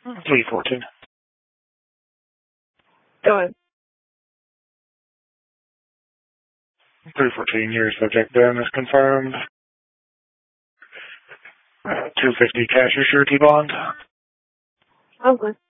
314. Go ahead. 314, your subject then is confirmed. 250 cash or surety bond. Okay.